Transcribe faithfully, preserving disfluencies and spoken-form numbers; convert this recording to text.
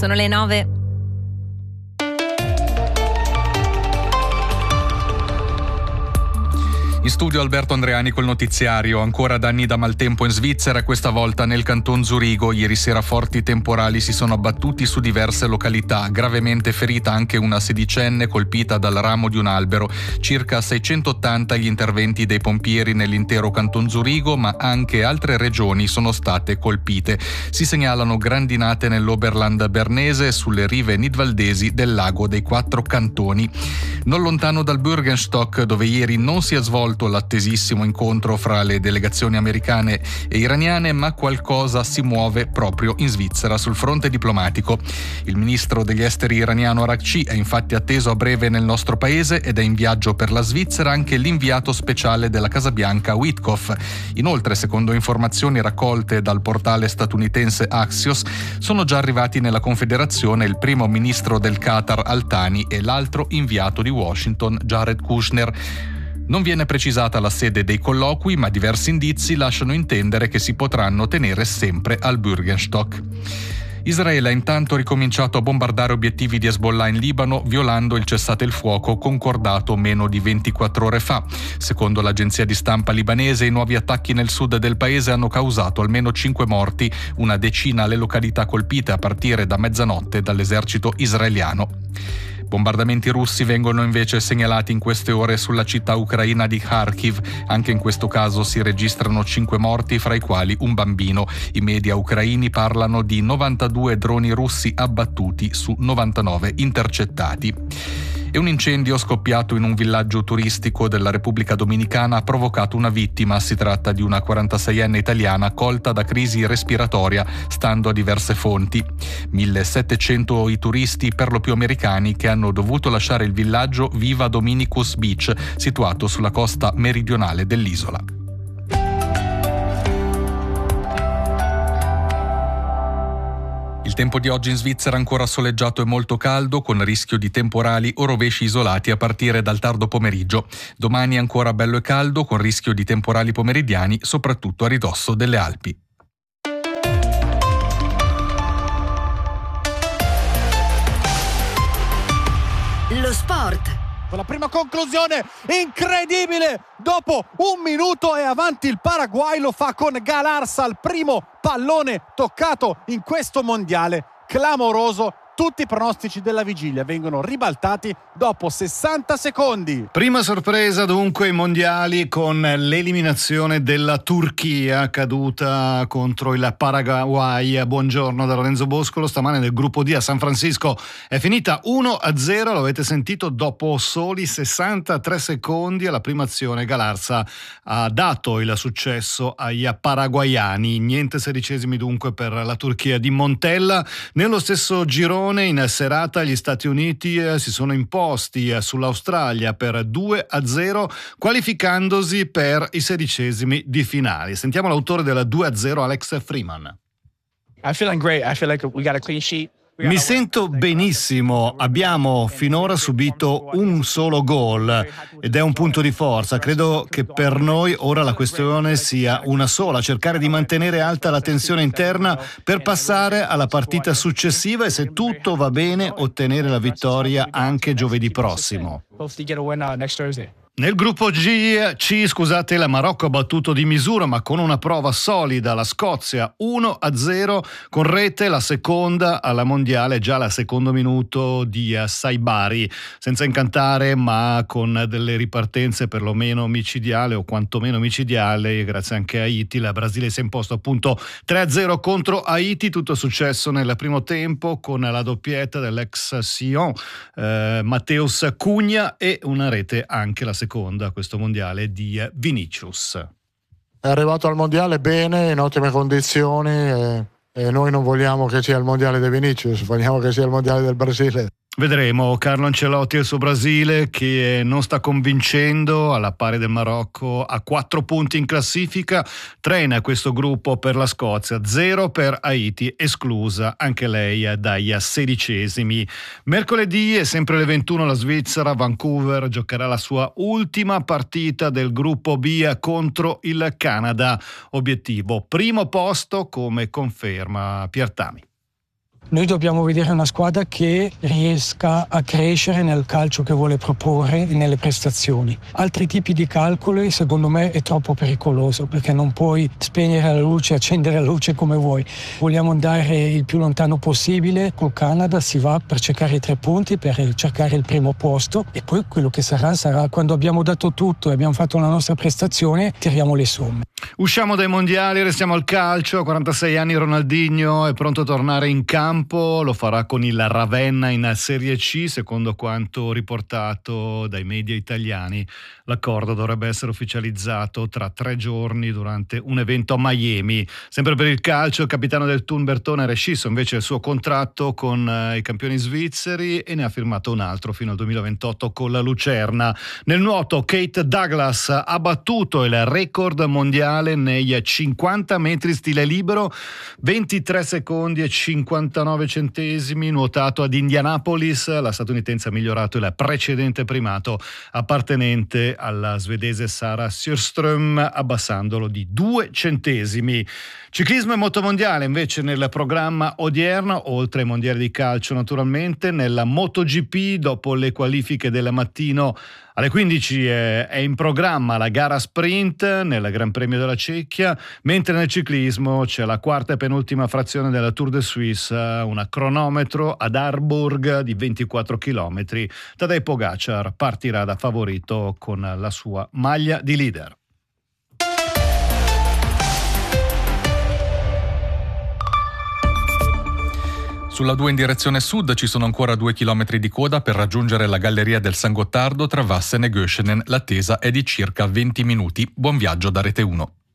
Sono le nove. In studio Alberto Andreani col notiziario. Ancora danni da maltempo in Svizzera, questa volta nel canton Zurigo. Ieri sera forti temporali si sono abbattuti su diverse località. Gravemente ferita anche una sedicenne colpita dal ramo di un albero. Circa seicentottanta gli interventi dei pompieri nell'intero canton Zurigo, ma anche altre regioni sono state colpite. Si segnalano grandinate nell'Oberland bernese e sulle rive nidvaldesi del lago dei Quattro Cantoni. Non lontano dal Bürgenstock, dove ieri non si è svolto l'attesissimo incontro fra le delegazioni americane e iraniane, ma qualcosa si muove proprio in Svizzera sul fronte diplomatico. Il ministro degli esteri iraniano Araghchi è infatti atteso a breve nel nostro paese ed è in viaggio per la Svizzera anche l'inviato speciale della Casa Bianca Witkoff. Inoltre, secondo informazioni raccolte dal portale statunitense Axios, sono già arrivati nella Confederazione il primo ministro del Qatar Al-Thani e l'altro inviato di Washington Jared Kushner. Non viene precisata la sede dei colloqui, ma diversi indizi lasciano intendere che si potranno tenere sempre al Bürgenstock. Israele ha intanto ricominciato a bombardare obiettivi di Hezbollah in Libano, violando il cessate il fuoco concordato meno di ventiquattro ore fa. Secondo l'agenzia di stampa libanese, i nuovi attacchi nel sud del paese hanno causato almeno cinque morti, una decina le località colpite a partire da mezzanotte dall'esercito israeliano. Bombardamenti russi vengono invece segnalati in queste ore sulla città ucraina di Kharkiv. Anche in questo caso si registrano cinque morti, fra i quali un bambino. I media ucraini parlano di novantadue droni russi abbattuti su novantanove intercettati. E un incendio scoppiato in un villaggio turistico della Repubblica Dominicana ha provocato una vittima. Si tratta di una quarantaseienne italiana colta da crisi respiratoria, stando a diverse fonti. millesettecento i turisti, per lo più americani, che hanno dovuto lasciare il villaggio Viva Dominicus Beach, situato sulla costa meridionale dell'isola. Il tempo di oggi in Svizzera ancora soleggiato e molto caldo, con rischio di temporali o rovesci isolati a partire dal tardo pomeriggio. Domani ancora bello e caldo, con rischio di temporali pomeridiani, soprattutto a ridosso delle Alpi. Lo sport. Con la prima conclusione incredibile, dopo un minuto è avanti il Paraguay, lo fa con Galarza, il primo pallone toccato in questo mondiale, clamoroso. Tutti i pronostici della vigilia vengono ribaltati dopo sessanta secondi. Prima sorpresa dunque ai mondiali con l'eliminazione della Turchia caduta contro il Paraguay. Buongiorno da Lorenzo Boscolo. Stamane nel gruppo D a San Francisco è finita uno a zero, lo avete sentito, dopo soli sessantatré secondi alla prima azione Galarza ha dato il successo ai paraguayani. Niente sedicesimi dunque per la Turchia di Montella. Nello stesso girone in serata gli Stati Uniti eh, si sono imposti eh, sull'Australia per due a zero, qualificandosi per i sedicesimi di finale. Sentiamo l'autore della due a zero, Alex Freeman. I feeling great. I feel like we got a clean sheet. Mi sento benissimo, abbiamo finora subito un solo gol ed è un punto di forza. Credo che per noi ora la questione sia una sola, cercare di mantenere alta la tensione interna per passare alla partita successiva e, se tutto va bene, ottenere la vittoria anche giovedì prossimo. Nel gruppo G, C, scusate, la Marocco ha battuto di misura ma con una prova solida la Scozia uno a zero, con rete la seconda alla mondiale, già al secondo minuto di Saibari, senza incantare ma con delle ripartenze perlomeno micidiali o quantomeno micidiali, grazie anche a Haiti. La Brasile si è imposto appunto tre a zero contro Haiti, tutto è successo nel primo tempo con la doppietta dell'ex Sion eh, Mateus Cunha e una rete anche la seconda seconda a questo mondiale di Vinicius. È arrivato al mondiale bene, in ottime condizioni e, e noi non vogliamo che sia il mondiale di Vinicius, vogliamo che sia il mondiale del Brasile. Vedremo Carlo Ancelotti e il suo Brasile che non sta convincendo, alla pari del Marocco, a quattro punti in classifica, tre in questo gruppo per la Scozia, zero per Haiti, esclusa anche lei dai sedicesimi. Mercoledì è sempre alle ventuno la Svizzera, Vancouver giocherà la sua ultima partita del gruppo B contro il Canada, obiettivo primo posto come conferma Piertami. Noi dobbiamo vedere una squadra che riesca a crescere nel calcio che vuole proporre e nelle prestazioni. Altri tipi di calcoli secondo me è troppo pericoloso, perché non puoi spegnere la luce, accendere la luce come vuoi. Vogliamo andare il più lontano possibile. Col Canada si va per cercare i tre punti, per cercare il primo posto, e poi quello che sarà sarà quando abbiamo dato tutto e abbiamo fatto la nostra prestazione, tiriamo le somme. Usciamo dai mondiali, restiamo al calcio. A quarantasei anni Ronaldinho è pronto a tornare in campo, lo farà con il Ravenna in Serie C, secondo quanto riportato dai media italiani. L'accordo dovrebbe essere ufficializzato tra tre giorni durante un evento a Miami. Sempre per il calcio, il capitano del Thun Bertone ha rescisso invece il suo contratto con i campioni svizzeri e ne ha firmato un altro fino al duemilaventotto con la Lucerna. Nel nuoto Kate Douglas ha battuto il record mondiale nei cinquanta metri stile libero, ventitré secondi e cinquantanove centesimi, nuotato ad Indianapolis. La statunitense ha migliorato il precedente primato appartenente alla svedese Sara Sjöström, abbassandolo di due centesimi. Ciclismo e motomondiale invece nel programma odierno, oltre ai mondiali di calcio naturalmente. Nella MotoGP, dopo le qualifiche del mattino alle quindici è in programma la gara sprint nel Gran Premio della Cecchia, mentre nel ciclismo c'è la quarta e penultima frazione della Tour de Suisse, una cronometro ad Harburg di ventiquattro chilometri. Tadej Pogacar partirà da favorito con la sua maglia di leader. Sulla due in direzione sud ci sono ancora due chilometri di coda per raggiungere la galleria del San Gottardo tra Vassen e Göschenen. L'attesa è di circa venti minuti. Buon viaggio da Rete uno.